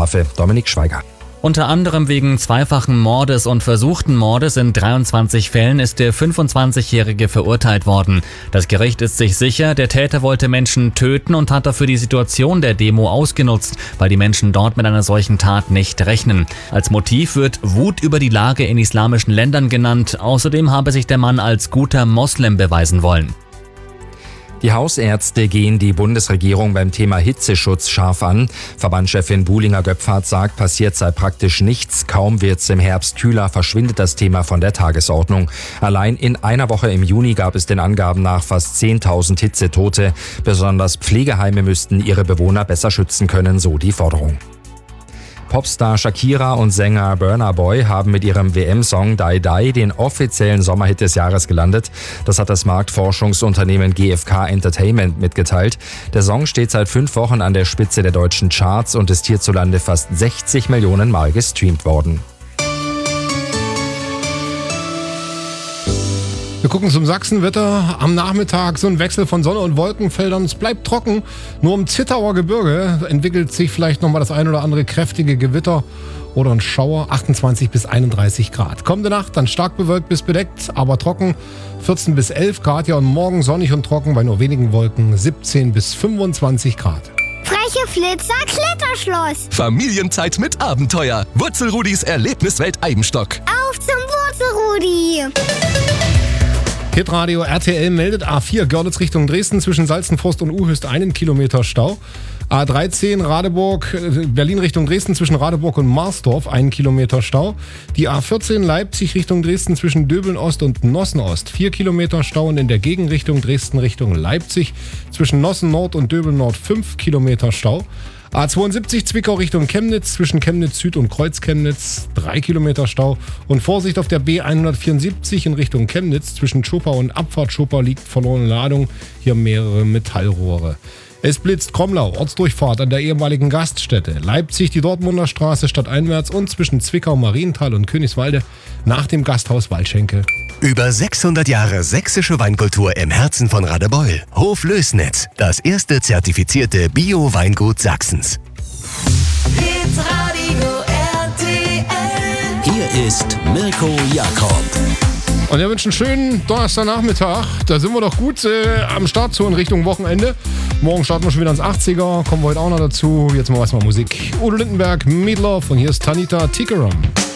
Strafe. Dominik Schweiger. Unter anderem wegen zweifachen Mordes und versuchten Mordes in 23 Fällen ist der 25-Jährige verurteilt worden. Das Gericht ist sich sicher, der Täter wollte Menschen töten und hat dafür die Situation der Demo ausgenutzt, weil die Menschen dort mit einer solchen Tat nicht rechnen. Als Motiv wird Wut über die Lage in islamischen Ländern genannt. Außerdem habe sich der Mann als guter Moslem beweisen wollen. Die Hausärzte gehen die Bundesregierung beim Thema Hitzeschutz scharf an. Verbandschefin Buhlinger-Göpfert sagt, passiert sei praktisch nichts. Kaum wird's im Herbst kühler, verschwindet das Thema von der Tagesordnung. Allein in einer Woche im Juni gab es den Angaben nach fast 10.000 Hitzetote. Besonders Pflegeheime müssten ihre Bewohner besser schützen können, so die Forderung. Popstar Shakira und Sänger Burna Boy haben mit ihrem WM-Song Die Die den offiziellen Sommerhit des Jahres gelandet. Das hat das Marktforschungsunternehmen GfK Entertainment mitgeteilt. Der Song steht seit 5 Wochen an der Spitze der deutschen Charts und ist hierzulande fast 60 Millionen Mal gestreamt worden. Wir gucken zum Sachsenwetter. Am Nachmittag so ein Wechsel von Sonne und Wolkenfeldern. Es bleibt trocken. Nur im Zittauer Gebirge entwickelt sich vielleicht nochmal das ein oder andere kräftige Gewitter oder ein Schauer. 28 bis 31 Grad. Kommende Nacht dann stark bewölkt bis bedeckt, aber trocken. 14 bis 11 Grad. Ja, und morgen sonnig und trocken bei nur wenigen Wolken. 17 bis 25 Grad. Freche Flitzer Kletterschloss. Familienzeit mit Abenteuer. Wurzelrudis Erlebniswelt Eibenstock. Auf zum Wurzelrudi. Hitradio RTL meldet A4 Görlitz Richtung Dresden zwischen Salzenforst und Uhöst 1 Kilometer Stau. A13 Radeburg, Berlin Richtung Dresden zwischen Radeburg und Marsdorf 1 Kilometer Stau. Die A14 Leipzig Richtung Dresden zwischen Döbeln Ost und Nossen Ost 4 Kilometer Stau und in der Gegenrichtung Dresden Richtung Leipzig zwischen Nossen Nord und Döbeln Nord 5 Kilometer Stau. A72 Zwickau Richtung Chemnitz zwischen Chemnitz Süd und Kreuz-Chemnitz 3 Kilometer Stau. Und Vorsicht auf der B174 in Richtung Chemnitz zwischen Schopau und Abfahrt Schopau liegt verlorene Ladung. Hier mehrere Metallrohre. Es blitzt Kromlau, Ortsdurchfahrt an der ehemaligen Gaststätte. Leipzig die Dortmunder Straße stadteinwärts und zwischen Zwickau, Marienthal und Königswalde nach dem Gasthaus Waldschenke. Über 600 Jahre sächsische Weinkultur im Herzen von Radebeul. Hof Lößnitz, das erste zertifizierte Bio-Weingut Sachsens. Hitradio RTL. Hier ist Mirko Jakob. Und wir wünschen einen schönen Donnerstagnachmittag. Da sind wir doch gut am Start zu in Richtung Wochenende. Morgen starten wir schon wieder ins 80er. Kommen wir heute auch noch dazu. Jetzt mal was mal Musik. Udo Lindenberg, Meatloaf und hier ist Tanita Tikaram.